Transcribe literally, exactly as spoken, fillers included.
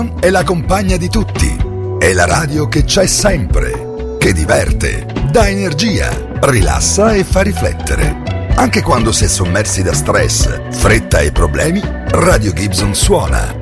è la compagna di tutti. È la radio che c'è sempre, che diverte, dà energia, rilassa e fa riflettere. Anche quando si è sommersi da stress, fretta e problemi, Radio Gibson suona.